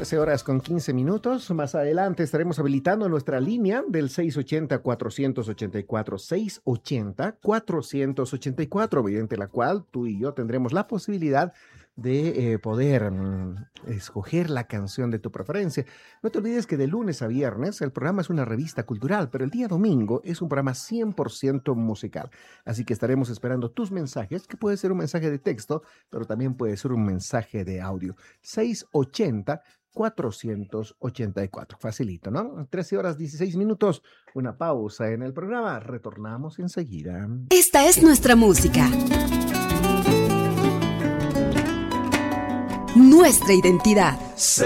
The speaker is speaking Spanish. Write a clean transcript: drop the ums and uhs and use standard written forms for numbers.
13 horas con 15 minutos. Más adelante estaremos habilitando nuestra línea del 680-484, 680-484, mediante la cual tú y yo tendremos la posibilidad de poder escoger la canción de tu preferencia. No te olvides que de lunes a viernes el programa es una revista cultural, pero el día domingo es un programa 100% musical. Así que estaremos esperando tus mensajes, que puede ser un mensaje de texto, pero también puede ser un mensaje de audio. 680-484. Facilito, ¿no? 13 horas 16 minutos. Una pausa en el programa. Retornamos enseguida. Esta es nuestra música. Nuestra identidad.